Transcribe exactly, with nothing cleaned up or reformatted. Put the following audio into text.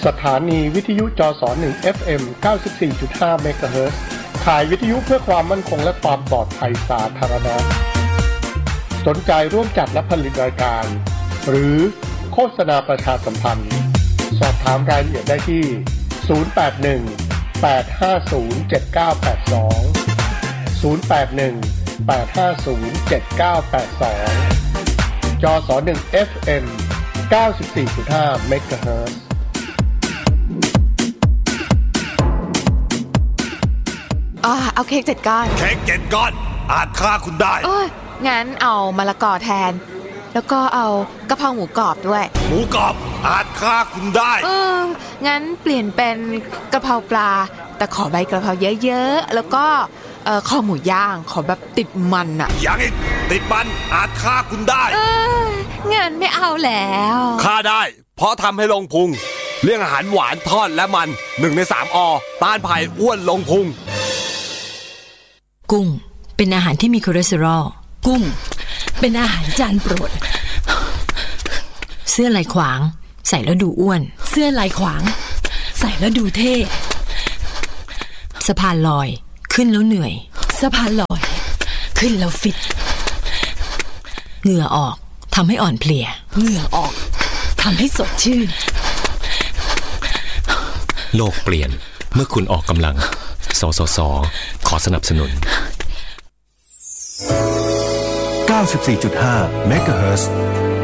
สถานีวิทยุจสหนึ่ง เอฟ เอ็ม เก้าสิบสี่จุดห้า เมกะเฮิรตซ์ขายวิทยุเพื่อความมั่นคงและความปลอดภัยสาธารณะสนใจร่วมจัดและผลิตรายการหรือโฆษณาประชาสัมพันธ์สอบถามรายละเอียดได้ที่ศูนย์ แปด หนึ่ง แปด ห้า ศูนย์ เจ็ด เก้า แปด สองศูนย์ แปด หนึ่ง แปด ห้า ศูนย์ เจ็ด เก้า แปด สองจสหนึ่ง เอฟ เอ็ม เก้าสิบสี่จุดห้า เมกะเฮิรตซ์อ่าเอาเค้กเจ็ดก้อนเค้กเจ็ดก้อนอาจฆ่าคุณได้โอ้ยงั้นเอามะละกอแทนแล้วก็เอากะเพราหมูกรอบด้วยหมูกรอบอาจฆ่าคุณได้เอองั้นเปลี่ยนเป็นกะเพราปลาแต่ขอใบกะเพราเยอะๆแล้วก็เอ่อข้อหมูย่างขอแบบติดมันอ่ะยังอีกติดมันอาจฆ่าคุณได้เอองั้นไม่เอาแล้วฆ่าได้เพราะทำให้ลงพุงเรื่องอาหารหวานทอดและมันหนึ่งในสามอต้านภัยอ้วนลงพุงกุ้งเป็นอาหารที่มีคอเลสเตอรอลกุ้งเป็นอาหารจานโปรดเสื้อลายขวางใส่แล้วดูอ้วนเสื้อลายขวางใส่แล้วดูเท่สะพานลอยขึ้นแล้วเหนื่อยสะพานลอยขึ้นแล้วฟิตเหงื่อออกทำให้อ่อนเพลียเหงื่อออกทำให้สดชื่นโลกเปลี่ยนเมื่อคุณออกกำลังสสส.ขอสนับสนุนเก้าสิบสี่จุดห้า เมกะเฮิรตซ์